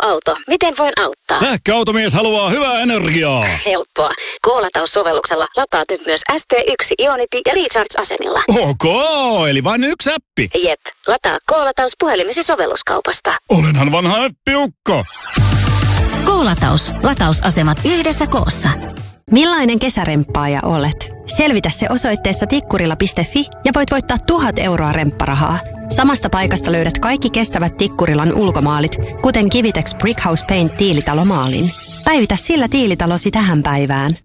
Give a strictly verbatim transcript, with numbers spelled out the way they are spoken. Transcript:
Sähköauto. Miten voin auttaa? Sähköautomies haluaa hyvää energiaa. Helppoa. K-lataussovelluksella lataat nyt myös S T yksi Ionity ja Recharge-asemilla. Ok, eli vain yksi appi. Jep. Lataa K-lataus puhelimesi sovelluskaupasta. Olenhan vanha appiukko. K-lataus. Latausasemat yhdessä koossa. Millainen kesäremppaaja olet? Selvitä se osoitteessa tikkurila piste fi ja voit voittaa tuhat euroa rempparahaa. Samasta paikasta löydät kaikki kestävät Tikkurilan ulkomaalit, kuten Kivitex Brickhouse Paint tiilitalomaalin. Päivitä sillä tiilitalosi tähän päivään.